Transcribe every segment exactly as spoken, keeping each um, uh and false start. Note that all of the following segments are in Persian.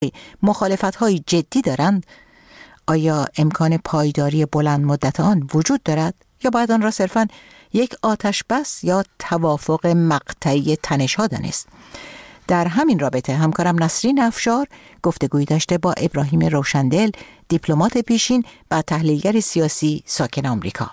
مخالفت‌های جدی دارند؟ آیا امکان پایداری بلند مدت آن وجود دارد یا باید آن را صرفاً یک آتش بس یا توافق مقطعی تنش‌ها دانست؟ در همین رابطه همکارم نسرین افشار گفتگویی داشته با ابراهیم روشندل، دیپلمات پیشین و تحلیلگر سیاسی ساکن آمریکا.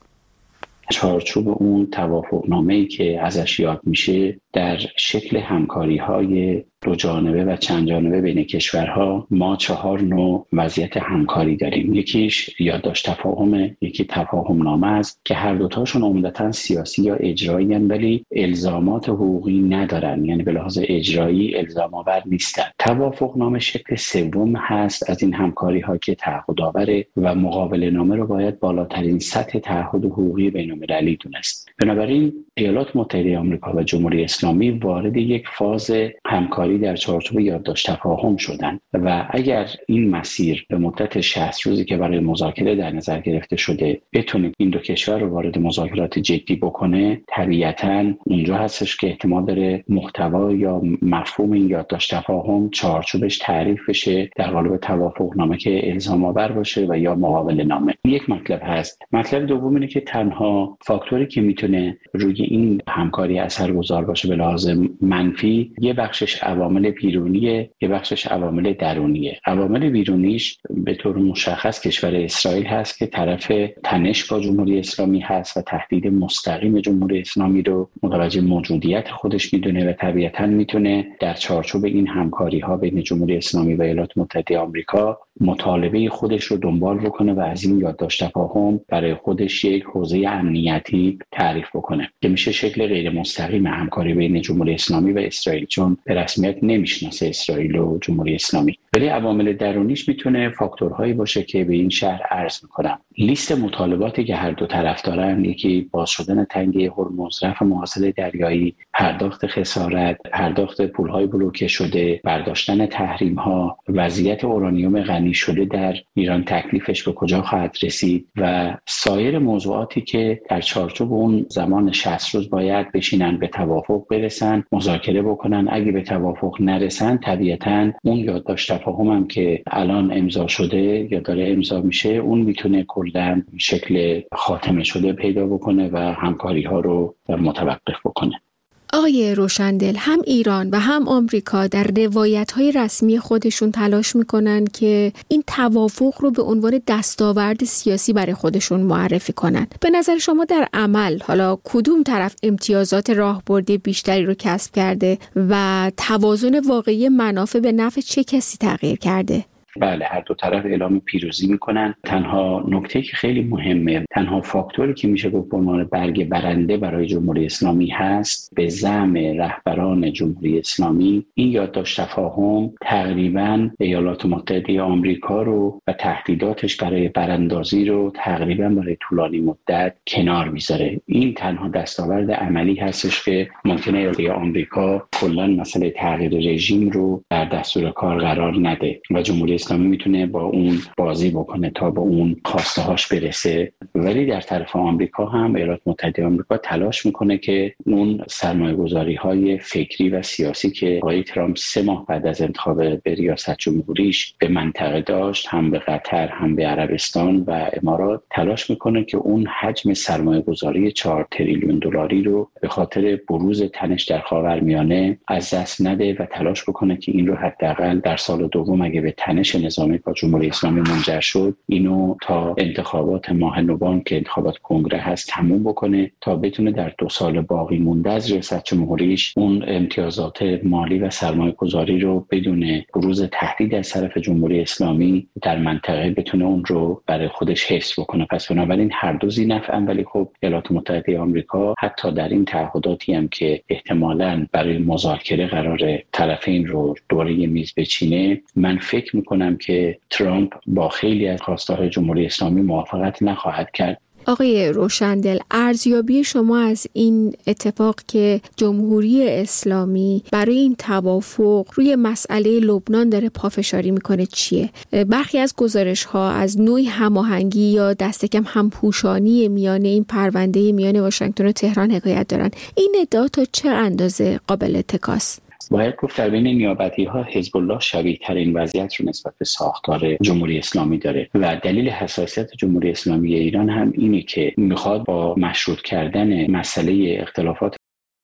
چارچوب اون توافقنامه‌ای که ازش یاد میشه در شکل همکاری‌های دو جانبه و چند جانبه بین کشورها ما چهار نوع وضعیت همکاری داریم. یکیش یادداشت تفاهمه، یکی تفاهم نامه است که هر دوتاشون عمدتاً سیاسی یا اجرایی هستند ولی الزامات حقوقی ندارن، یعنی به لحاظ اجرایی الزام آور نیستن. توافق نامه شکل سوم هست از این همکاری‌ها که تعهدآور و مقابله نامه رو باید بالاترین سطح تعهد حقوقی بین‌المللی دونست. بنابراین ایالات متحده آمریکا و جمهوری اسلامی وارد یک فاز همکاری در چارچوب یادداشت تفاهم شدند و اگر این مسیر به مدت شصت روزی که برای مذاکره در نظر گرفته شده بتونه این دو کشور رو وارد مذاکرات جدی بکنه، طبیعتاً اونجا هستش که احتمال داره محتوا یا مفهوم این یادداشت تفاهم چارچوبش تعریف بشه در قالب توافقنامه که الزام آور باشه و یا مقابله نامه. یک مطلب هست. مطلب دوم اینه که تنها فاکتوری که میتونه روی این همکاری اثرگذار باشه به لحاظ منفی یه بخشش عوامل بیرونیه، یه بخشش عوامل درونیه. عوامل بیرونیش به طور مشخص کشور اسرائیل هست که طرف تنش با جمهوری اسلامی هست و تهدید مستقیم جمهوری اسلامی رو متوجه موجودیت خودش میدونه و طبیعتاً میتونه در چارچوب این همکاری ها بین جمهوری اسلامی و ایالات متحده آمریکا مطالبه خودش رو دنبال بکنه و از این یادداشت تفاهم برای خودش یک حوزه امنیتی تعریف بکنه که میشه شکل غیر مستقیم همکاری بین جمهوری اسلامی و اسرائیل، چون به رسمیت نمیشناسه اسرائیل و جمهوری اسلامی. ولی عوامل درونیش میتونه فاکتورهایی باشه که به این شهر عرض میکنم. لیست مطالباتی که هر دو طرف دارن، یکی باز شدن تنگه هرمز، رفع محاصره دریایی، پرداخت خسارت، پرداخت پولهای بلوکه شده، برداشتن تحریم‌ها، وضعیت اورانیوم غنی شده در ایران تکلیفش به کجا خواهد رسید و سایر موضوعاتی که در چارچوب اون زمان شصت روز باید بشینن به توافق برسن، مذاکره بکنن. اگه به توافق نرسن طبیعتاً اون یادداشت تفاهم هم که الان امضا شده یا داره امضا میشه اون میتونه کلاً شکل خاتمه شده پیدا بکنه و همکاری ها رو متوقف بکنه. آقای روشندل، هم ایران و هم آمریکا در روایت‌های رسمی خودشون تلاش میکنن که این توافق رو به عنوان دستاورد سیاسی برای خودشون معرفی کنن. به نظر شما در عمل حالا کدوم طرف امتیازات راهبردی بیشتری رو کسب کرده و توازن واقعی منافع به نفع چه کسی تغییر کرده؟ بله، هر دو طرف اعلام پیروزی میکنن. تنها نکته که خیلی مهمه، تنها فاکتوری که میشه گفت به عنوان برگ برنده برای جمهوری اسلامی هست به زعم رهبران جمهوری اسلامی این یادداشت تفاهم تقریباً ایالات متحده آمریکا رو و تهدیداتش برای براندازی رو تقریباً برای طولانی مدت کنار میذاره. این تنها دستاورد عملی هستش که ممکنه ایالات آمریکا کلاً مسئله تغییر رژیم رو در دستور کار قرار نده و جمهوری اسلامی میتونه با اون بازی بکنه تا با اون خواسته هاش برسه. ولی در طرف آمریکا هم ایالات متحده آمریکا تلاش میکنه که اون سرمایه گذاری های فکری و سیاسی که آقای ترامپ سه ماه بعد از انتخاب به ریاست جمهوریش به منطقه داشت، هم به قطر هم به عربستان و امارات، تلاش میکنه که اون حجم سرمایه گذاری چهار تریلیون دلاری رو به خاطر بروز تنش در خاورمیانه از دست نده و تلاش بکنه که این رو حداقل در سال دوم اگه به تنش نظامی با جمهوری اسلامی منجر شد اینو تا انتخابات ماه نوامبر که انتخابات کنگره هست تموم بکنه تا بتونه در دو سال باقی مونده از ریاست جمهوریش اون امتیازات مالی و سرمایه‌گذاری رو بدون بروز تهدید از طرف جمهوری اسلامی در منطقه بتونه اون رو برای خودش حفظ بکنه. پس بنابراین هر دو ذی‌نفعن، ولی خب ایالات متحده آمریکا حتی در این تعهداتی هم که احتمالاً برای مذاکره قرار طرفین رو دوره میز بچینه، من فکر میکنم که ترامپ با خیلی از خواسته‌های جمهوری اسلامی موافقت نخواهد کرد. آقای روشندل، ارزیابی شما از این اتفاق که جمهوری اسلامی برای این توافق روی مسئله لبنان داره پافشاری میکنه چیه؟ برخی از گزارش‌ها از نوعی هماهنگی یا دست کم همپوشانی میان این پرونده میان واشنگتن و تهران حکایت دارن. این ادعا تا چه اندازه قابل اتکاست؟ باید گفت در بین نیابتی ها حزب الله شبیه ترین وضعیت رو نسبت به ساختار جمهوری اسلامی داره و دلیل حساسیت جمهوری اسلامی ایران هم اینه که میخواد با مشروط کردن مسئله اختلافات